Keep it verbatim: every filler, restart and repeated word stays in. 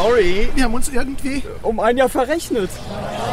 sorry. Wir haben uns irgendwie... Um ein Jahr verrechnet.